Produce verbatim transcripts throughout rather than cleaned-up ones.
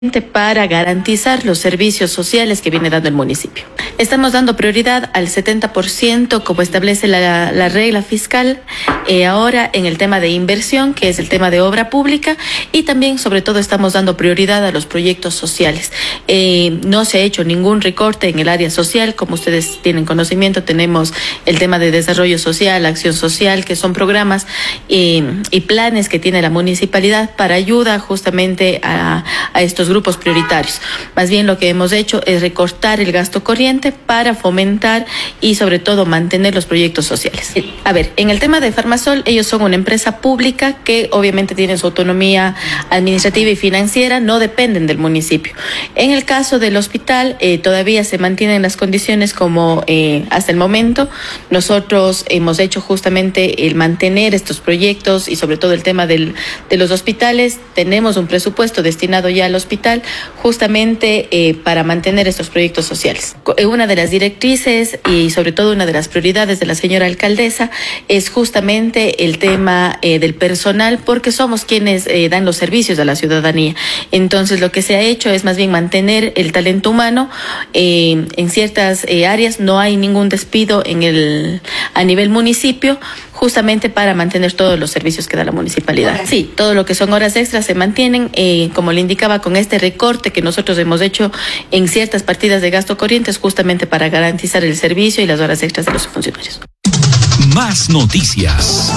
para garantizar los servicios sociales que viene dando el municipio. Estamos dando prioridad al setenta por ciento como establece la, la regla fiscal, eh, ahora en el tema de inversión, que es el tema de obra pública, y también sobre todo estamos dando prioridad a los proyectos sociales. Eh, no se ha hecho ningún recorte en el área social, como ustedes tienen conocimiento, tenemos el tema de desarrollo social, acción social, que son programas eh, y planes que tiene la municipalidad para ayuda justamente a, a estos grupos prioritarios. Más bien lo que hemos hecho es recortar el gasto corriente para fomentar y sobre todo mantener los proyectos sociales. A ver, en el tema de Farmasol, ellos son una empresa pública que obviamente tiene su autonomía administrativa y financiera, no dependen del municipio. En el caso del hospital, eh, todavía se mantienen las condiciones como eh, hasta el momento. Nosotros hemos hecho justamente el mantener estos proyectos y sobre todo el tema del, de los hospitales. Tenemos un presupuesto destinado ya al hospital justamente eh, para mantener estos proyectos sociales. Una de las directrices y sobre todo una de las prioridades de la señora alcaldesa es justamente el tema eh, del personal, porque somos quienes eh, dan los servicios a la ciudadanía. Entonces lo que se ha hecho es más bien mantener el talento humano. Eh, en ciertas eh, áreas no hay ningún despido en el, a nivel municipio, justamente para mantener todos los servicios que da la municipalidad. Okay. Sí, todo lo que son horas extras se mantienen, eh, como le indicaba, con este recorte que nosotros hemos hecho en ciertas partidas de gasto corriente, justamente para garantizar el servicio y las horas extras de los funcionarios. Más noticias.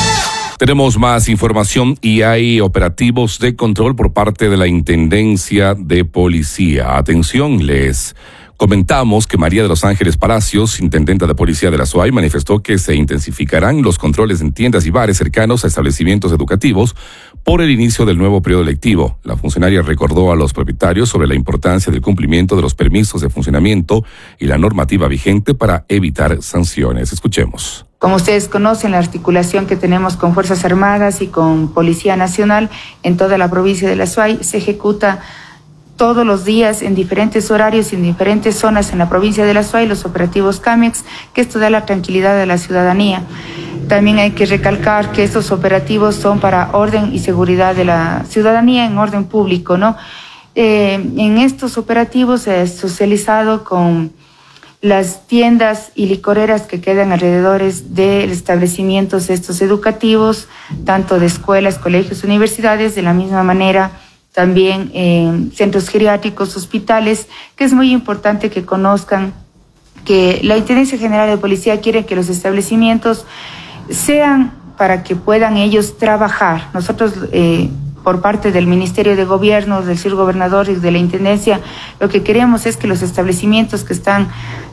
Tenemos más información y hay operativos de control por parte de la Intendencia de Policía. Atención, les comentamos que María de los Ángeles Palacios, intendenta de policía de la SUAY, manifestó que se intensificarán los controles en tiendas y bares cercanos a establecimientos educativos por el inicio del nuevo periodo lectivo. La funcionaria recordó a los propietarios sobre la importancia del cumplimiento de los permisos de funcionamiento y la normativa vigente para evitar sanciones. Escuchemos. Como ustedes conocen, la articulación que tenemos con Fuerzas Armadas y con Policía Nacional en toda la provincia de la SUAY se ejecuta todos los días en diferentes horarios y en diferentes zonas en la provincia de la SUAY los operativos CAMEX, que esto da la tranquilidad a la ciudadanía. También hay que recalcar que estos operativos son para orden y seguridad de la ciudadanía en orden público, ¿no? Eh, en estos operativos se ha socializado con las tiendas y licoreras que quedan alrededor de establecimientos estos educativos, tanto de escuelas, colegios, universidades, de la misma manera también eh, centros geriátricos, hospitales, que es muy importante que conozcan que la Intendencia General de Policía quiere que los establecimientos sean para que puedan ellos trabajar. Nosotros, eh, por parte del Ministerio de Gobierno, del señor Gobernador y de la Intendencia, lo que queremos es que los establecimientos que están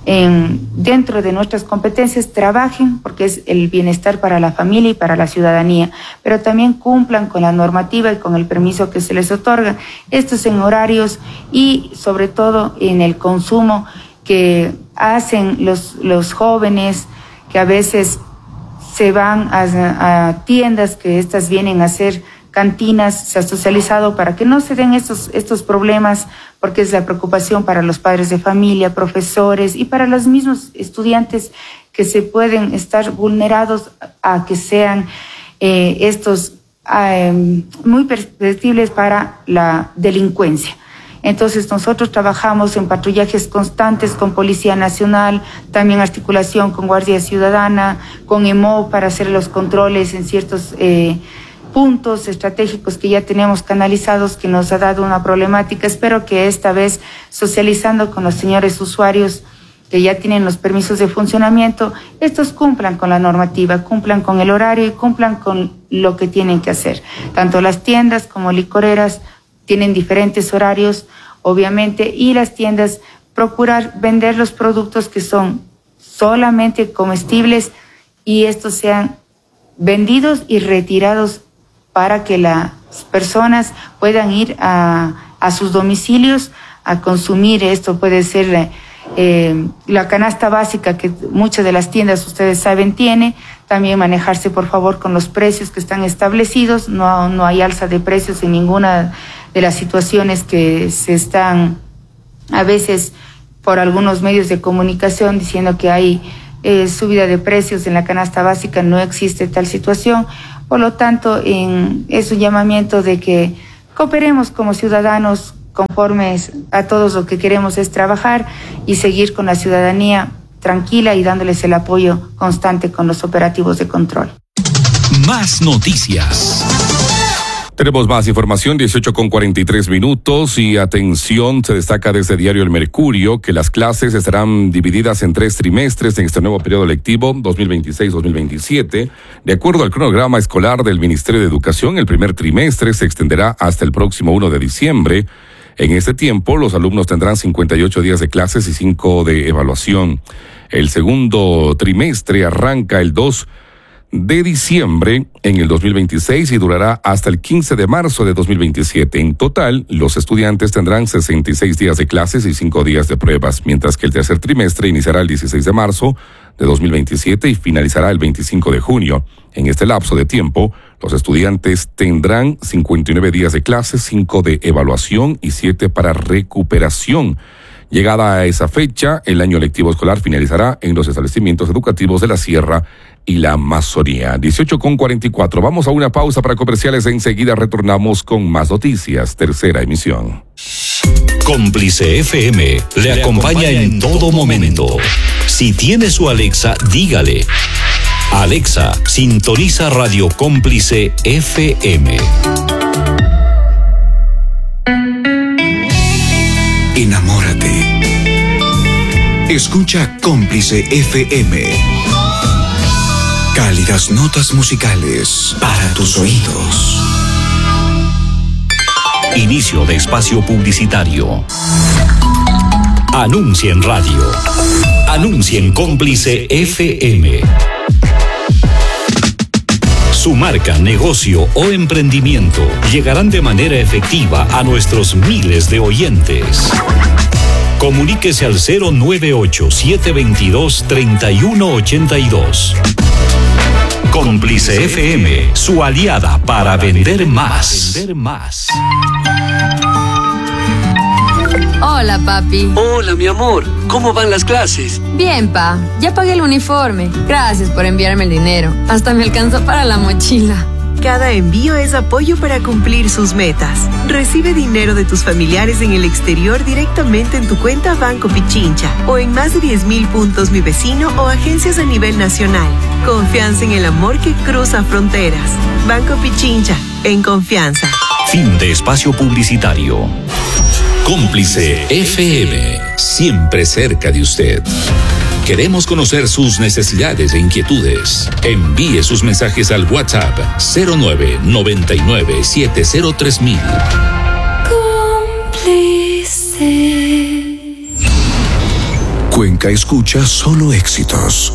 en, dentro de nuestras competencias trabajen, porque es el bienestar para la familia y para la ciudadanía, pero también cumplan con la normativa y con el permiso que se les otorga. Esto es en horarios y sobre todo en el consumo que hacen los, los jóvenes, que a veces se van a, a tiendas que estas vienen a ser cantinas, se ha socializado para que no se den estos, estos problemas, porque es la preocupación para los padres de familia, profesores y para los mismos estudiantes que se pueden estar vulnerados a que sean eh, estos eh, muy perceptibles para la delincuencia. Entonces nosotros trabajamos en patrullajes constantes con Policía Nacional, también articulación con Guardia Ciudadana, con E M O para hacer los controles en ciertos eh, puntos estratégicos que ya tenemos canalizados, que nos ha dado una problemática. Espero que esta vez, socializando con los señores usuarios que ya tienen los permisos de funcionamiento, estos cumplan con la normativa, cumplan con el horario y cumplan con lo que tienen que hacer. Tanto las tiendas como licoreras tienen diferentes horarios, obviamente, y las tiendas procurar vender los productos que son solamente comestibles y estos sean vendidos y retirados para que las personas puedan ir a, a sus domicilios a consumir. Esto puede ser eh, la canasta básica que muchas de las tiendas, ustedes saben, tiene. También manejarse, por favor, con los precios que están establecidos. No, no hay alza de precios en ninguna de las situaciones que se están a veces por algunos medios de comunicación diciendo que hay eh, subida de precios en la canasta básica. No existe tal situación. Por lo tanto, en, es un llamamiento de que cooperemos como ciudadanos conformes a todos lo que queremos es trabajar y seguir con la ciudadanía tranquila y dándoles el apoyo constante con los operativos de control. Más noticias. Tenemos más información, dieciocho con cuarenta y tres minutos, y atención, se destaca desde Diario El Mercurio que las clases estarán divididas en tres trimestres en este nuevo periodo lectivo dos mil veintiséis dos mil veintisiete. De acuerdo al cronograma escolar del Ministerio de Educación, el primer trimestre se extenderá hasta el próximo primero de diciembre. En este tiempo, los alumnos tendrán cincuenta y ocho días de clases y cinco de evaluación. El segundo trimestre arranca el dos de diciembre en el dos mil veintiséis y durará hasta el quince de marzo de dos mil veintisiete. En total, los estudiantes tendrán sesenta y seis días de clases y cinco días de pruebas, mientras que el tercer trimestre iniciará el dieciséis de marzo de dos mil veintisiete y finalizará el veinticinco de junio. En este lapso de tiempo, los estudiantes tendrán cincuenta y nueve días de clases, cinco de evaluación y siete para recuperación. Llegada a esa fecha, el año lectivo escolar finalizará en los establecimientos educativos de la Sierra y la Amazonía. dieciocho con cuarenta y cuatro. Vamos a una pausa para comerciales. Enseguida retornamos con más noticias. Tercera emisión. Cómplice F M le acompaña en todo momento. Si tiene su Alexa, dígale: Alexa, sintoniza Radio Cómplice F M. Enamórate. Escucha Cómplice F M. Cálidas notas musicales para tus oídos. Inicio de espacio publicitario. Anuncia en radio. Anuncia en Cómplice F M. Su marca, negocio o emprendimiento llegarán de manera efectiva a nuestros miles de oyentes. Comuníquese al cero nueve ocho, siete dos dos, tres uno ocho dos. Cómplice F M, su aliada para vender más. Vender más. Hola, papi. Hola, mi amor. ¿Cómo van las clases? Bien, pa. Ya pagué el uniforme. Gracias por enviarme el dinero. Hasta me alcanzó para la mochila. Cada envío es apoyo para cumplir sus metas. Recibe dinero de tus familiares en el exterior directamente en tu cuenta Banco Pichincha o en más de diez mil puntos Mi Vecino o agencias a nivel nacional. Confianza en el amor que cruza fronteras. Banco Pichincha, en confianza. Fin de espacio publicitario. Cómplice F M, siempre cerca de usted. Queremos conocer sus necesidades e inquietudes. Envíe sus mensajes al WhatsApp cero nueve, noventa y nueve, setenta tres mil. Cómplice. Cuenca escucha solo éxitos.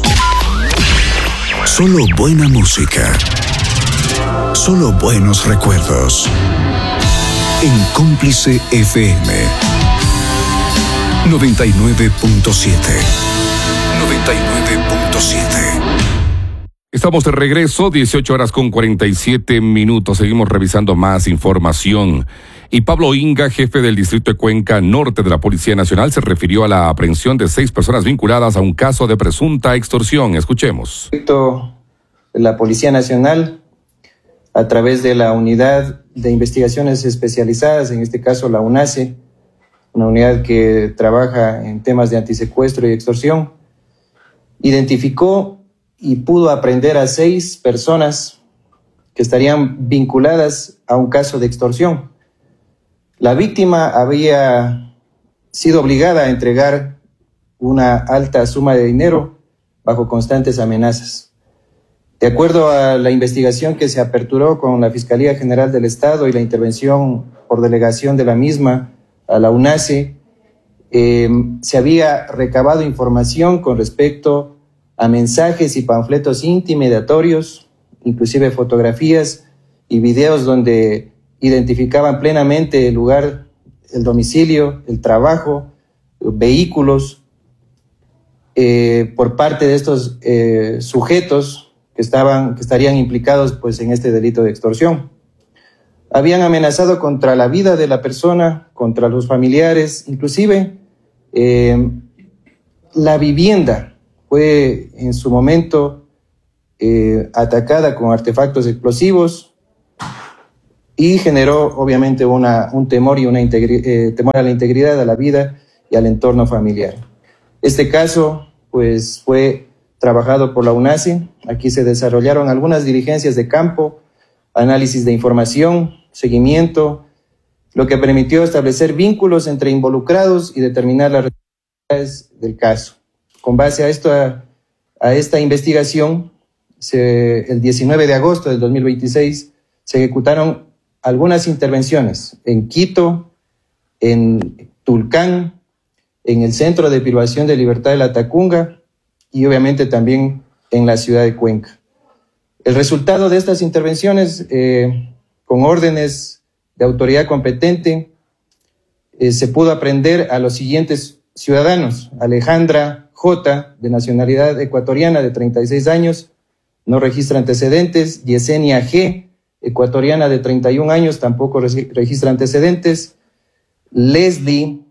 Solo buena música. Solo buenos recuerdos. En Cómplice F M noventa y nueve punto siete. noventa y nueve punto siete. Estamos de regreso, dieciocho horas con cuarenta y siete minutos. Seguimos revisando más información. Y Pablo Inga, jefe del distrito de Cuenca Norte de la Policía Nacional, se refirió a la aprehensión de seis personas vinculadas a un caso de presunta extorsión. Escuchemos. La Policía Nacional, a través de la Unidad de Investigaciones Especializadas, en este caso la UNACE, una unidad que trabaja en temas de antisecuestro y extorsión, identificó y pudo aprehender a seis personas que estarían vinculadas a un caso de extorsión. La víctima había sido obligada a entregar una alta suma de dinero bajo constantes amenazas. De acuerdo a la investigación que se aperturó con la Fiscalía General del Estado y la intervención por delegación de la misma a la UNACE, eh, se había recabado información con respecto a mensajes y panfletos intimidatorios, inclusive fotografías y videos donde identificaban plenamente el lugar, el domicilio, el trabajo, vehículos, eh, por parte de estos eh, sujetos que estaban, que estarían implicados pues en este delito de extorsión. Habían amenazado contra la vida de la persona, contra los familiares, inclusive eh, la vivienda fue en su momento eh, atacada con artefactos explosivos. y generó obviamente una, un temor, y una integri- eh, temor a la integridad, a la vida y al entorno familiar. Este caso pues fue trabajado por la UNACE. Aquí se desarrollaron algunas diligencias de campo, análisis de información, seguimiento, lo que permitió establecer vínculos entre involucrados y determinar las responsabilidades del caso. Con base a, esto, a, a esta investigación, se, el diecinueve de agosto del dos mil veintiséis se ejecutaron algunas intervenciones en Quito, en Tulcán, en el Centro de Privación de Libertad de la Tacunga y obviamente también en la ciudad de Cuenca. El resultado de estas intervenciones, eh, con órdenes de autoridad competente, eh, se pudo aprehender a los siguientes ciudadanos: Alejandra J., de nacionalidad ecuatoriana, de treinta y seis años, no registra antecedentes; Yesenia G., ecuatoriana, de treinta y un años, tampoco registra antecedentes; Leslie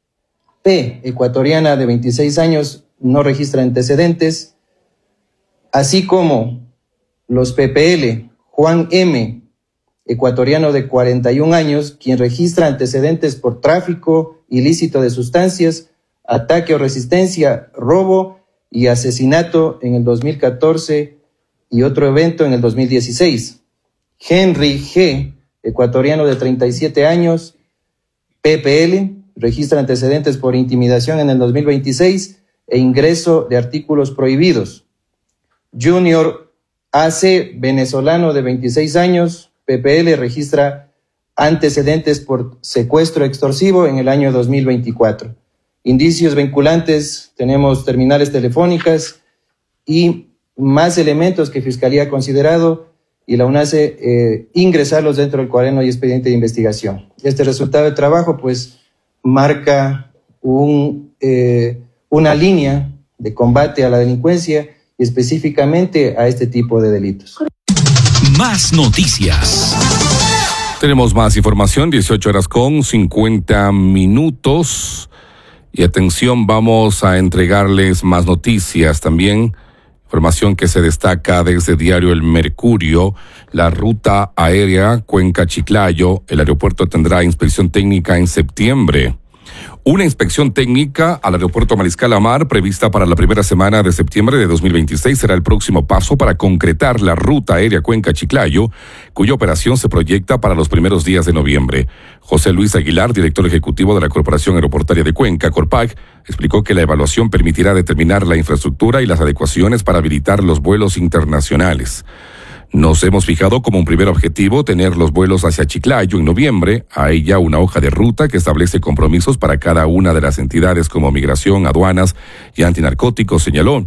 P., ecuatoriana, de veintiséis años, no registra antecedentes, así como los P P L, Juan M., ecuatoriano de cuarenta y un años, quien registra antecedentes por tráfico ilícito de sustancias, ataque o resistencia, robo y asesinato en el dos mil catorce y otro evento en el dos mil dieciséis. Henry G., ecuatoriano de treinta y siete años, P P L, registra antecedentes por intimidación en el dos mil veintiséis e ingreso de artículos prohibidos. Junior A C, venezolano de veintiséis años, P P L, registra antecedentes por secuestro extorsivo en el año dos mil veinticuatro. Indicios vinculantes, tenemos terminales telefónicas y más elementos que Fiscalía ha considerado y la UNACE eh, ingresarlos dentro del cuaderno y expediente de investigación. Este resultado de trabajo pues marca un, eh, una línea de combate a la delincuencia y específicamente a este tipo de delitos. Más noticias. Tenemos más información, dieciocho horas con cincuenta minutos. Y atención, vamos a entregarles más noticias también. Información que se destaca desde Diario El Mercurio. La ruta aérea Cuenca-Chiclayo, el aeropuerto tendrá inspección técnica en septiembre. Una inspección técnica al aeropuerto Mariscal Amar, prevista para la primera semana de septiembre de dos mil veintiséis, será el próximo paso para concretar la ruta aérea Cuenca-Chiclayo, cuya operación se proyecta para los primeros días de noviembre. José Luis Aguilar, director ejecutivo de la Corporación Aeroportuaria de Cuenca, Corpac, explicó que la evaluación permitirá determinar la infraestructura y las adecuaciones para habilitar los vuelos internacionales. Nos hemos fijado como un primer objetivo tener los vuelos hacia Chiclayo en noviembre. Hay ya una hoja de ruta que establece compromisos para cada una de las entidades como Migración, Aduanas y Antinarcóticos, señaló.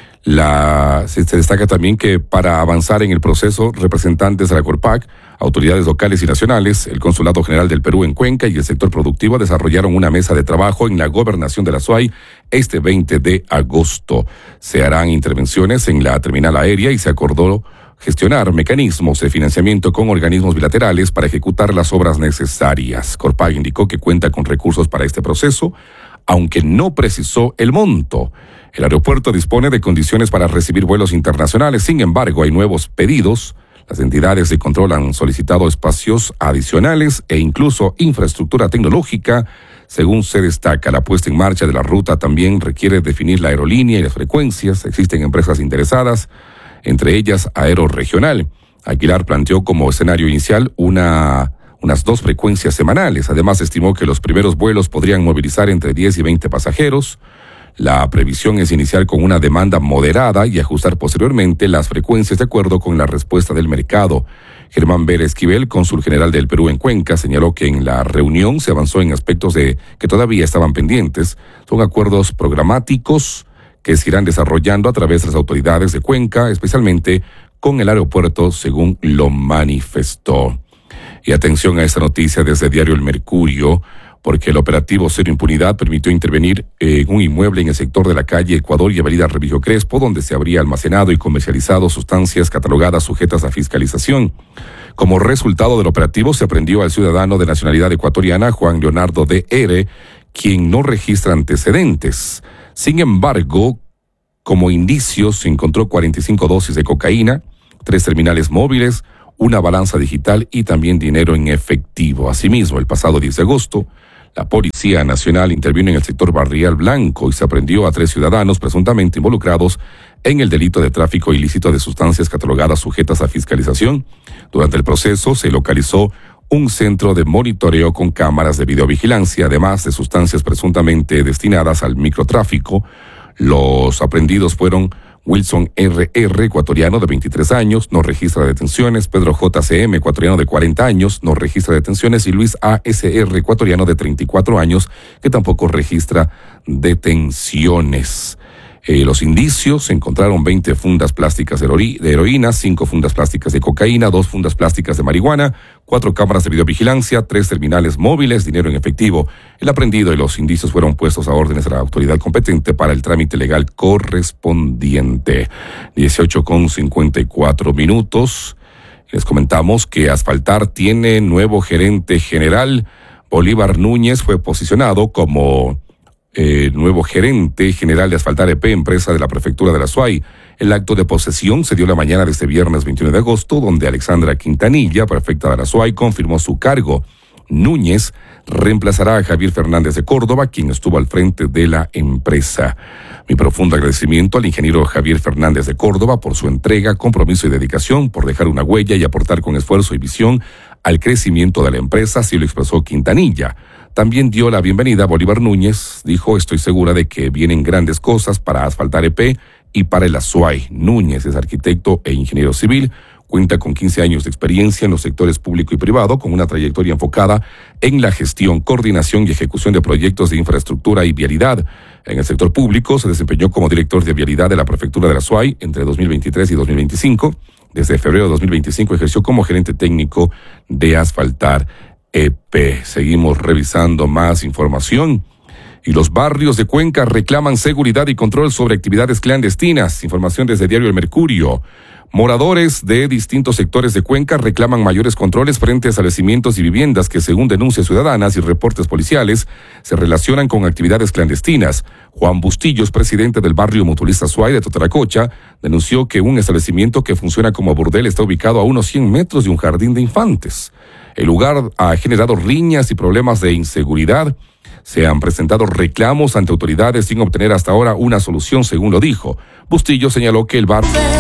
La, se, se destaca también que para avanzar en el proceso, representantes de la Corpac, autoridades locales y nacionales, el Consulado General del Perú en Cuenca y el sector productivo desarrollaron una mesa de trabajo en la gobernación de la S U A Y este veinte de agosto. Se harán intervenciones en la terminal aérea y se acordó gestionar mecanismos de financiamiento con organismos bilaterales para ejecutar las obras necesarias. Corpac indicó que cuenta con recursos para este proceso, aunque no precisó el monto. El aeropuerto dispone de condiciones para recibir vuelos internacionales, sin embargo, hay nuevos pedidos. Las entidades de control han solicitado espacios adicionales e incluso infraestructura tecnológica. Según se destaca, la puesta en marcha de la ruta también requiere definir la aerolínea y las frecuencias. Existen empresas interesadas, entre ellas Aeroregional. Aguilar planteó como escenario inicial una, unas dos frecuencias semanales. Además, estimó que los primeros vuelos podrían movilizar entre diez y veinte pasajeros. La previsión es iniciar con una demanda moderada y ajustar posteriormente las frecuencias de acuerdo con la respuesta del mercado. Germán Vera Esquivel, cónsul general del Perú en Cuenca, señaló que en la reunión se avanzó en aspectos de que todavía estaban pendientes. Son acuerdos programáticos que se irán desarrollando a través de las autoridades de Cuenca, especialmente con el aeropuerto, según lo manifestó. Y atención a esta noticia desde Diario El Mercurio, porque el operativo Cero Impunidad permitió intervenir en un inmueble en el sector de la calle Ecuador y Avenida Remigio Crespo, donde se habría almacenado y comercializado sustancias catalogadas sujetas a fiscalización. Como resultado del operativo, se aprehendió al ciudadano de nacionalidad ecuatoriana, Juan Leonardo D R, quien no registra antecedentes. Sin embargo, como indicios, se encontró cuarenta y cinco dosis de cocaína, tres terminales móviles, una balanza digital y también dinero en efectivo. Asimismo, el pasado diez de agosto, la Policía Nacional intervino en el sector Barrial Blanco y se aprehendió a tres ciudadanos presuntamente involucrados en el delito de tráfico ilícito de sustancias catalogadas sujetas a fiscalización. Durante el proceso se localizó un centro de monitoreo con cámaras de videovigilancia, además de sustancias presuntamente destinadas al microtráfico. Los aprehendidos fueron Wilson R R, ecuatoriano de veintitrés años, no registra detenciones; Pedro J C M, ecuatoriano de cuarenta años, no registra detenciones; y Luis A S R, ecuatoriano de treinta y cuatro años, que tampoco registra detenciones. Eh, los indicios: se encontraron veinte fundas plásticas de, heroi- de heroína, cinco fundas plásticas de cocaína, dos fundas plásticas de marihuana, cuatro cámaras de videovigilancia, tres terminales móviles, dinero en efectivo. El aprehendido y los indicios fueron puestos a órdenes de la autoridad competente para el trámite legal correspondiente. dieciocho con cincuenta y cuatro minutos. Les comentamos que Asfaltar tiene nuevo gerente general. Bolívar Núñez fue posicionado como Eh, nuevo gerente general de Asfaltar E P, empresa de la prefectura de la Suay. El acto de posesión se dio la mañana de este viernes veintiuno de agosto, donde Alexandra Quintanilla, prefecta de la Suay, confirmó su cargo. Núñez reemplazará a Javier Fernández de Córdoba, quien estuvo al frente de la empresa. Mi profundo agradecimiento al ingeniero Javier Fernández de Córdoba por su entrega, compromiso y dedicación, por dejar una huella y aportar con esfuerzo y visión al crecimiento de la empresa, así lo expresó Quintanilla. También dio la bienvenida a Bolívar Núñez. Dijo: estoy segura de que vienen grandes cosas para Asfaltar E P y para el Azuay. Núñez es arquitecto e ingeniero civil. Cuenta con quince años de experiencia en los sectores público y privado, con una trayectoria enfocada en la gestión, coordinación y ejecución de proyectos de infraestructura y vialidad. En el sector público se desempeñó como director de vialidad de la prefectura de la Azuay entre dos mil veintitrés y dos mil veinticinco. Desde febrero de dos mil veinticinco ejerció como gerente técnico de Asfaltar E P. Seguimos revisando más información. Y los barrios de Cuenca reclaman seguridad y control sobre actividades clandestinas. Información desde Diario El Mercurio. Moradores de distintos sectores de Cuenca reclaman mayores controles frente a establecimientos y viviendas que, según denuncias ciudadanas y reportes policiales, se relacionan con actividades clandestinas. Juan Bustillos, presidente del barrio mutualista Suay de Totaracocha, denunció que un establecimiento que funciona como burdel está ubicado a unos cien metros de un jardín de infantes. El lugar ha generado riñas y problemas de inseguridad. Se han presentado reclamos ante autoridades sin obtener hasta ahora una solución, según lo dijo. Bustillo señaló que el bar